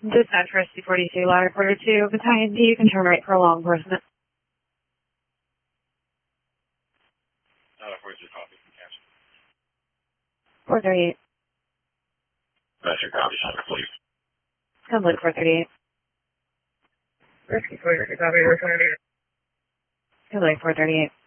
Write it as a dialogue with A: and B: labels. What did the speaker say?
A: Dispatch for C-42, ladder quarter 2, battalion D, you can turn right for law enforcement.
B: Ladder 42, copy. Cancel.
A: 438.
B: That's your copy, ladder, please.
A: Complete 438.
C: Rescue 438, copy, return.
A: Complete 438.